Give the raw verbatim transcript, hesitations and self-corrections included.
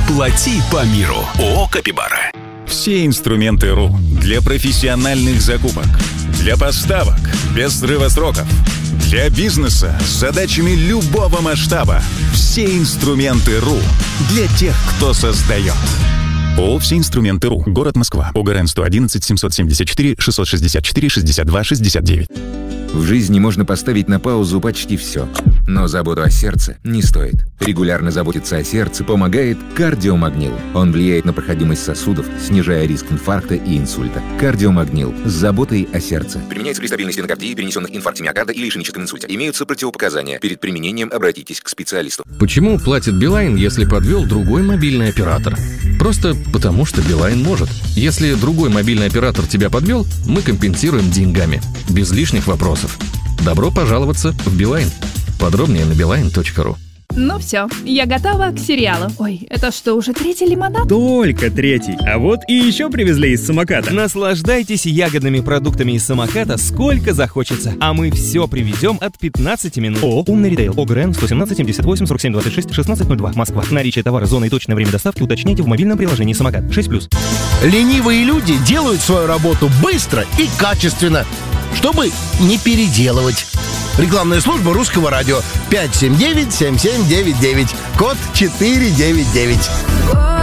Плати по миру. ООО «Капибара». Все инструменты РУ для профессиональных закупок, для поставок без срыва сроков, для бизнеса с задачами любого масштаба. Все инструменты РУ для тех, кто создает. ООО «Все инструменты РУ». Город Москва. ОГРН сто одиннадцать семьсот семьдесят четыре шестьсот шестьдесят четыре шестьдесят два шестьдесят девять. В жизни можно поставить на паузу почти все, но заботу о сердце не стоит. Регулярно заботиться о сердце помогает кардиомагнил. Он влияет на проходимость сосудов, снижая риск инфаркта и инсульта. Кардиомагнил с заботой о сердце. Применяется при стабильной стенокардии, перенесенных инфаркте миокарда или ишемическом инсульте. Имеются противопоказания. Перед применением обратитесь к специалисту. Почему платит Билайн, если подвел другой мобильный оператор? Просто потому, что Билайн может. Если другой мобильный оператор тебя подвел, мы компенсируем деньгами. Без лишних вопросов. Добро пожаловаться в Билайн. Подробнее на билайн точка ру. Ну все, я готова к сериалу. Ой, это что, уже третий лимонад? Только третий. А вот и еще привезли из самоката. Наслаждайтесь ягодными продуктами из самоката сколько захочется. А мы все привезем от пятнадцати минут. ООО «Умный ритейл». ОГРН сто семнадцать семьдесят восемь сорок семь двадцать шесть шестнадцать ноль два. Москва. Наличие товара, зона и точное время доставки уточняйте в мобильном приложении «Самокат». шесть плюс. Ленивые люди делают свою работу быстро и качественно, чтобы не переделывать. Рекламная служба Русского радио. пять семь девять семь семь девять девять. Код четыре девять девять.